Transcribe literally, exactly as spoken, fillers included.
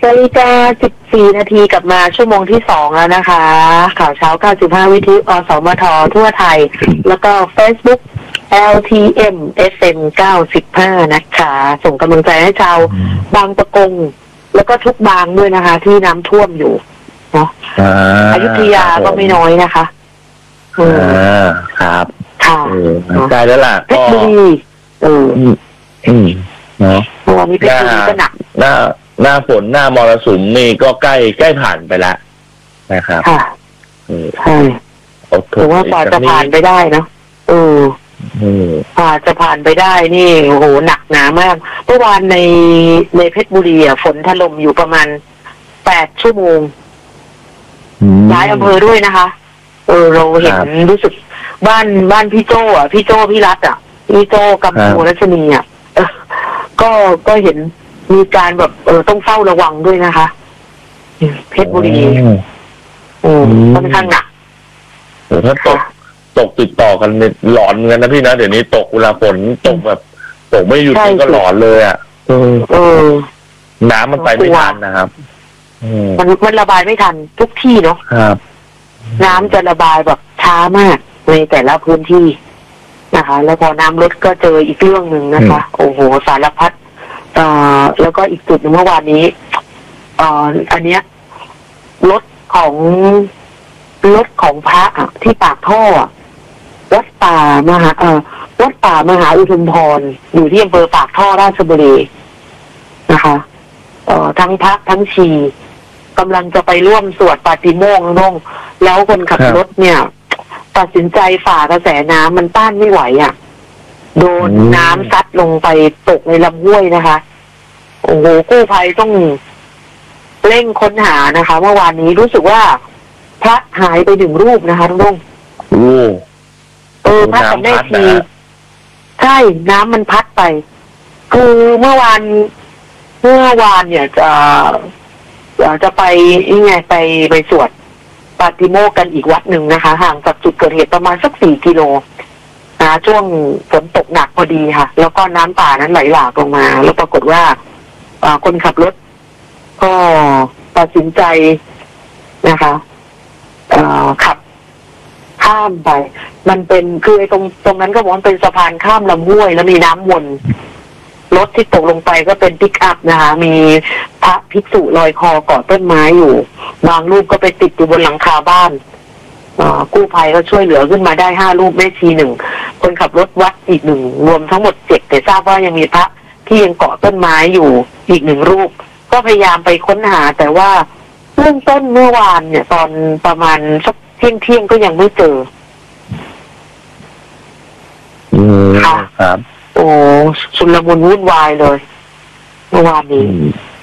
นาฬิกาสิบสี่นาทีกลับมาชั่วโมงที่สองแล้วนะคะข่าวเช้าเก้าสิบห้าวิทยุอสมททั่วไทยแล้วก็ Facebook แอล ที เอ็ม เอฟ เอ็ม เก้าสิบห้านะคะส่งกำลังใจให้ชาวบางปะกงแล้วก็ทุกบางด้วยนะคะที่น้ำท่วมอยู่เนาะอยุธยาก็ไม่น้อยนะคะอ่าครับค่ะใช่แล้วล่ะเพชรบุรีเอออืมเนาะวันนี้เพชรบุรีก็หนักหน้าหน้าฝนหน้ามรสุมนี่ก็ใกล้ใกล้ผ่านไปแล้วนะครับค่ะใช่ถือว่ากว่าจะผ่านไปได้นะเออผ่านจะผ่านไปได้นี่โอ้โหหนักหนามากเมื่อวานในในเพชรบุรีอ่ะฝนถล่มอยู่ประมาณแปดชั่วโมงหลายอำเภอด้วยนะคะเออเราเห็นรู้สึกบ้านบ้านพี่โจ้อ่ะพี่โจ้พี่รัตอ่ะพี่โจ้กัมพูรัชนีอ่ะก็ก็เห็นมีการแบบเออต้องเฝ้าระวังด้วยนะคะเพชรบุรีโอ้ค่อนข้างหนักถ้าตกตกติดต่อกันหลอนเหมือนกันนะพี่นะเดี๋ยวนี้ตกเวลาฝนตกแบบตกไม่หยุดก็หลอนเลยอ่ะเออน้ำมันไปไม่ทันนะครับมันมันระบายไม่ทันทุกที่เนาะน้ำจะระบายแบบช้ามากในแต่ละพื้นที่นะคะแล้วพอน้ำลดก็เจออีกเรื่องหนึ่งนะคะโอ้โหสารพัดอ่าแล้วก็อีกจุดหนึ่งเมื่อวานนี้อ่าอันเนี้ยรถของรถของพระอ่ะที่ปากท่อวัดป่ามหาเอ่อวัดป่ามหาอุทุมพรอยู่ที่อำเภอปากท่อราชบุรีนะคะเอ่อทั้งพระทั้งชีกำลังจะไปร่วมสวดปาฏิโมกข์น้องแล้วคนขับรถเนี่ยตัดสินใจฝ่ากระแสน้ำมันต้านไม่ไหวอ่ะโดนน้ำซัดลงไปตกในลำห้วยนะคะโอ้โหกู้ภัยต้องเร่งค้นหานะคะเมื่อวานนี้รู้สึกว่าพระหายไปหนึ่งรูปนะคะทุกท่านเออพระกับแม่ชีใช่น้ำมันพัดไปคือเมื่อวานเมื่อวานเนี่ยจะจะไปยังไงไปไปสวดปาฏิโมกข์กันอีกวัดหนึ่งนะคะห่างจากจุดเกิดเหตุประมาณสักสี่กิโลนะช่วงฝนตกหนักพอดีค่ะแล้วก็น้ำป่านั้นไหลหลากลงมาแล้วปรากฏว่าคนขับรถก็ตัดสินใจนะคะขับข้ามไปมันเป็นคือตรงตรงนั้นก็บอกว่าเป็นสะพานข้ามลำห้วยแล้วมีน้ำวนรถที่ตกลงไปก็เป็นปิกอัพนะคะมีพระภิกษุลอยคอเกาะต้นไม้อยู่บางรูปก็ไปติดอยู่บนหลังคาบ้านกู้ภัยก็ช่วยเหลือขึ้นมาได้ห้ารูปแม่ชีหนึ่งคนขับรถวัดอีกหนึ่งรวมทั้งหมดเจ็ดแต่ทราบว่ายังมีพระที่ยังเกาะต้นไม้อยู่อีกหนึ่งรูปก็พยายามไปค้นหาแต่ว่าเรื่องต้นเมื่อวานเนี่ยตอนประมาณสักเที่ยงเที่ยงก็ยังไม่เจออืมครับโอ้ชุลมุนวุ่นวายเลยเมื่อวานนี้